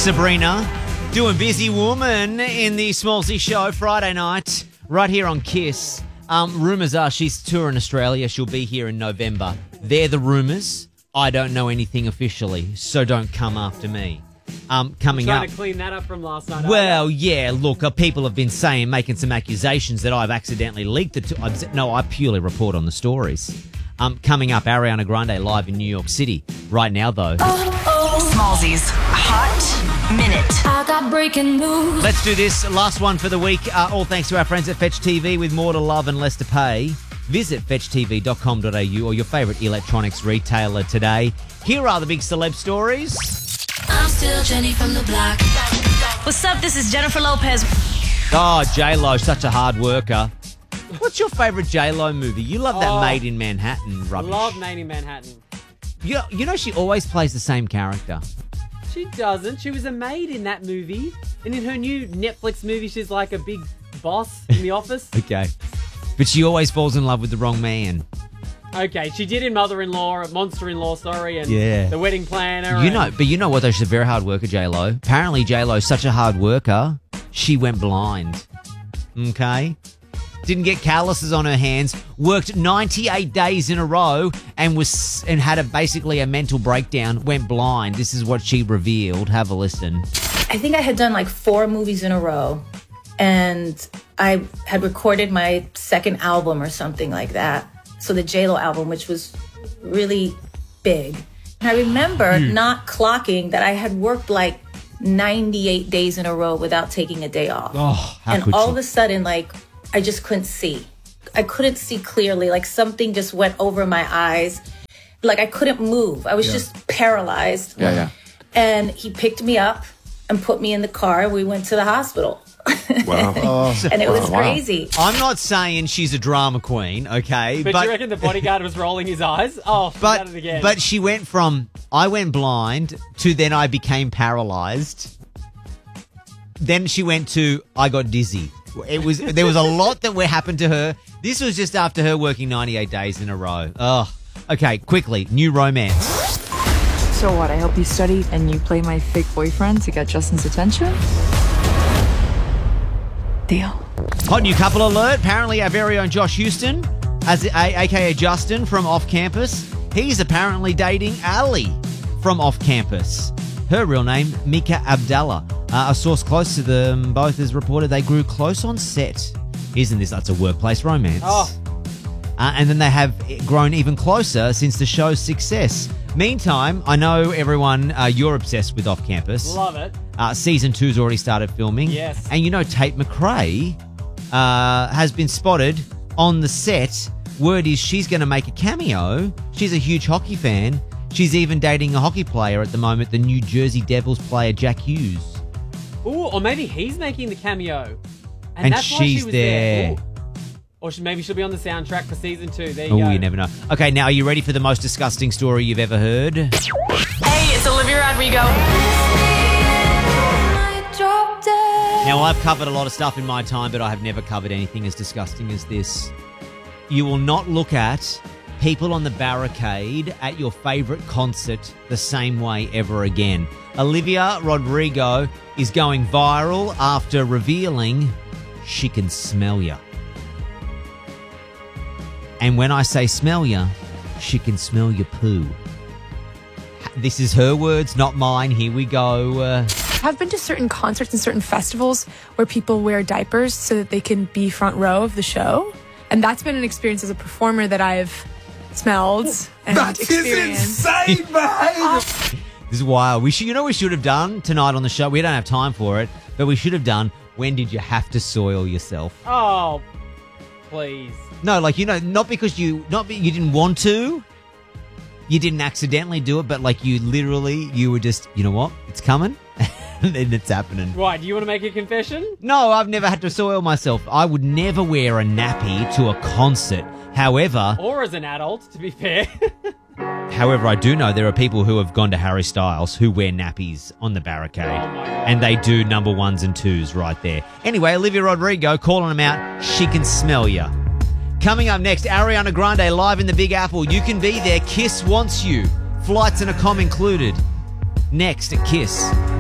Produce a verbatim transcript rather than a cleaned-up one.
Sabrina doing Busy Woman in the Smallsy Show Friday night right here on Kiss. Um, rumours are she's touring Australia. She'll be here in November. They're the rumours. I don't know anything officially, so don't come after me. Um, coming trying up. to clean that up from last night. Well, yeah, look, uh, people have been saying, making some accusations that I've accidentally leaked the... T- I've, no, I purely report on the stories. Um, coming up, Ariana Grande live in New York City. Right now, though. Oh, oh. Smallsy's Hot Minute. I got breaking news. Let's do this. Last one for the week. Uh, all thanks to our friends at Fetch T V with more to love and less to pay. Visit fetch t v dot com dot a u or your favourite electronics retailer today. Here are the big celeb stories. I'm still Jenny from the block. What's up? This is Jennifer Lopez. Oh, J-Lo, such a hard worker. What's your favourite J-Lo movie? You love that Oh, Made in Manhattan rubbish. Love Made in Manhattan. You, you know she always plays the same character. She doesn't. She was a maid in that movie. And in her new Netflix movie, she's like a big boss in the office. Okay. But she always falls in love with the wrong man. Okay, she did in Mother-in-Law, Monster-in-Law, sorry, and Yeah. The Wedding Planner. You and- know, but you know what though? She's a very hard worker, J-Lo. Apparently J-Lo's such a hard worker, she went blind. Okay? Didn't get calluses on her hands, worked ninety-eight days in a row and was and had a basically a mental breakdown, went blind. This is what she revealed. Have a listen. I think I had done like four movies in a row, and I had recorded my second album or something like that. So the J-Lo album, which was really big. And I remember Hmm. not clocking that I had worked like ninety-eight days in a row without taking a day off. Oh, how and could all she? of a sudden, like, I just couldn't see. I couldn't see clearly. Like something just went over my eyes. Like I couldn't move. I was just paralyzed. Yeah, yeah. And he picked me up and put me in the car. We went to the hospital. Wow. And it was Wow. crazy. I'm not saying she's a drama queen, okay? But, you reckon the bodyguard was rolling his eyes? Oh, she's But at it again. but she went from I went blind to then I became paralyzed. Then she went to I got dizzy. It was there was a lot that were happened to her. This was just after her working ninety-eight days in a row. Oh, okay. Quickly, new romance. So what, I help you study and you play my fake boyfriend to get Justin's attention? Deal. Hot new couple alert. Apparently, our very own Josh Houston, as a, aka Justin from Off Campus, he's apparently dating Ali from Off Campus. Her real name, Mika Abdallah. Uh, a source close to them both has reported they grew close on set. Isn't this? That's a workplace romance. Oh. Uh, and then they have grown even closer since the show's success. Meantime, I know everyone, uh, you're obsessed with Off Campus. Love it. Uh, season two's already started filming. Yes. And you know Tate McRae uh, has been spotted on the set. Word is she's going to make a cameo. She's a huge hockey fan. She's even dating a hockey player at the moment, the New Jersey Devils player Jack Hughes. Ooh, or maybe he's making the cameo. And, And that's why she's she was there. Ooh. Or she, maybe she'll be on the soundtrack for season two. There you Oh, go. you never know. Okay, now are you ready for the most disgusting story you've ever heard? Hey, it's Olivia Rodrigo. I dropped it. Now, I've covered a lot of stuff in my time, but I have never covered anything as disgusting as this. You will not look at people on the barricade at your favourite concert the same way ever again. Olivia Rodrigo is going viral after revealing she can smell ya. And when I say smell ya, she can smell your poo. This is her words, not mine. Here we go. Uh, I've been to certain concerts and certain festivals where people wear diapers so that they can be front row of the show. And that's been an experience as a performer that I've smelled and That is experienced. insane, man! This is wild. We should, you know, what we should have done tonight on the show. We don't have time for it, but we should have done. When did you have to soil yourself? Oh, please. No, like you know, not because you, not be, you didn't want to. You didn't accidentally do it, but like you literally, you were just, you know what? It's coming, and then it's happening. Right, do you want to make a confession? No, I've never had to soil myself. I would never wear a nappy to a concert. However, Or as an adult, to be fair. However, I do know there are people who have gone to Harry Styles who wear nappies on the barricade. Oh my God. And they do number ones and twos right there. Anyway, Olivia Rodrigo calling them out. She can smell ya. Coming up next, Ariana Grande live in the Big Apple. You can be there. Kiss wants you. Flights and a comm included. Next at Kiss.